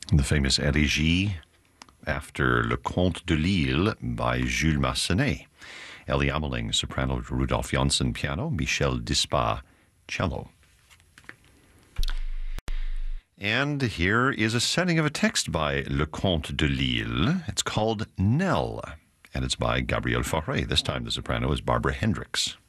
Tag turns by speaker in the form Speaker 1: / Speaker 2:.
Speaker 1: The famous Elegie after Le Comte de Lille by Jules Massenet. Ellie Ameling, soprano, Rudolf Janssen, piano, Michel Dispa, cello. And here is a setting of a text by Le Comte de Lille. It's called Nell, and it's by Gabrielle Fauré. This time the soprano is Barbara Hendricks.